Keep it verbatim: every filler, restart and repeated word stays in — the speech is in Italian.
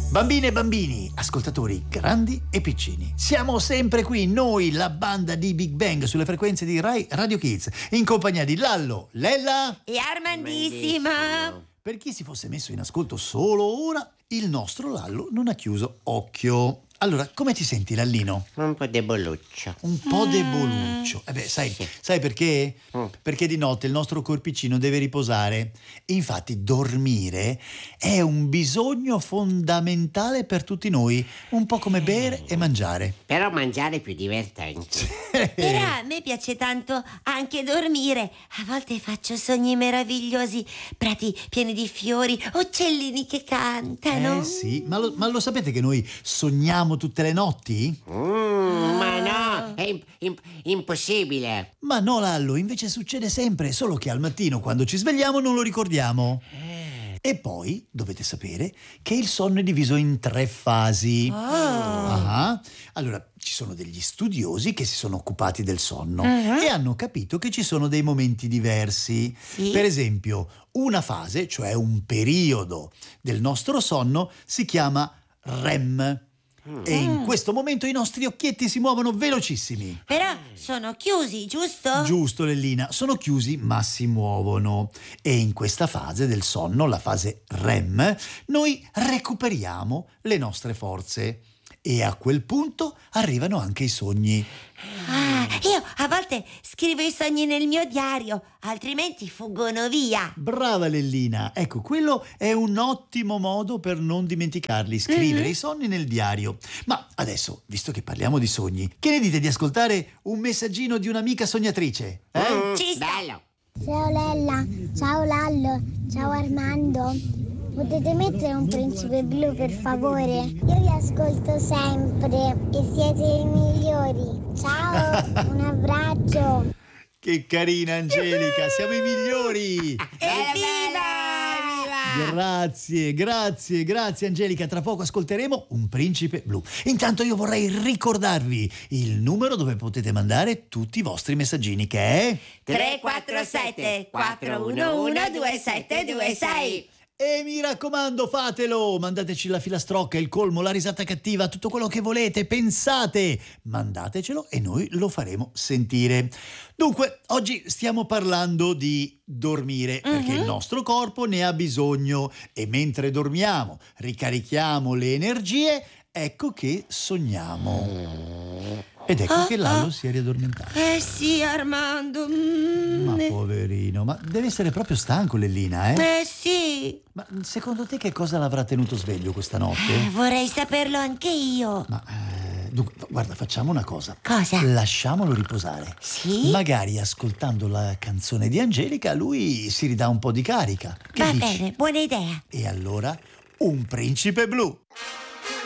Bambine e bambini, ascoltatori grandi e piccini, siamo sempre qui, noi, la banda di Big Bang, sulle frequenze di Rai Radio Kids, in compagnia di Lallo, Lella e Armandissima. Per chi si fosse messo in ascolto solo ora, il nostro Lallo non ha chiuso occhio. Allora, come ti senti, Lallino? Un po' deboluccio. Un po' deboluccio. Eh beh, sai, Sì. sai perché? Mm. Perché di notte il nostro corpicino deve riposare. E infatti dormire è un bisogno fondamentale per tutti noi, un po' come bere e mangiare. Però mangiare è più divertente. Però a me piace tanto anche dormire. A volte faccio sogni meravigliosi, prati pieni di fiori, uccellini che cantano. Eh sì, ma lo, ma lo sapete che noi sogniamo tutte le notti? Mm, ma no, è imp- imp- impossibile. Ma no, Lallo, invece succede sempre, solo che al mattino quando ci svegliamo non lo ricordiamo. E poi dovete sapere che il sonno è diviso in tre fasi. Ah. Allora, ci sono degli studiosi che si sono occupati del sonno Uh-huh. e hanno capito che ci sono dei momenti diversi. Sì. Per esempio, una fase, cioè un periodo del nostro sonno, si chiama R E M. E in questo momento i nostri occhietti si muovono velocissimi. Però sono chiusi, giusto? Giusto, Lellina, sono chiusi ma si muovono. E in questa fase del sonno, la fase R E M, noi recuperiamo le nostre forze. E a quel punto arrivano anche i sogni. Ah, io a volte scrivo i sogni nel mio diario, altrimenti fuggono via. Brava Lellina, ecco, quello è un ottimo modo per non dimenticarli, scrivere Mhm. i sogni nel diario. Ma adesso, visto che parliamo di sogni, che ne dite di ascoltare un messaggino di un'amica sognatrice? Eh? Mm, Ci sta. bello. Ciao Lella, ciao Lallo, ciao Armando. Potete mettere un principe blu per favore? Io vi ascolto sempre e siete i migliori. Ciao, un abbraccio. Che carina Angelica, siamo i migliori! Evviva! Grazie, grazie, grazie Angelica. Tra poco ascolteremo Un principe blu. Intanto io vorrei ricordarvi il numero dove potete mandare tutti i vostri messaggini, che è... tre quattro sette quattro uno uno due sette due sei. E mi raccomando, fatelo! Mandateci la filastrocca, il colmo, la risata cattiva, tutto quello che volete, pensate! Mandatecelo e noi lo faremo sentire. Dunque, oggi stiamo parlando di dormire, perché il nostro corpo ne ha bisogno e mentre dormiamo, ricarichiamo le energie, ecco che sogniamo. Ed ecco che Lallo si è riaddormentato. Eh sì, Armando. Mm. Ma poverino, ma deve essere proprio stanco, Lellina, eh? Eh sì. Ma secondo te che cosa l'avrà tenuto sveglio questa Eh, notte? vorrei saperlo anche io. Ma eh, dunque, guarda, facciamo una cosa. Cosa? Lasciamolo riposare. Sì? Magari ascoltando la canzone di Angelica lui si ridà un po' di carica. Che Va dici? bene, buona idea. E allora, Un principe blu.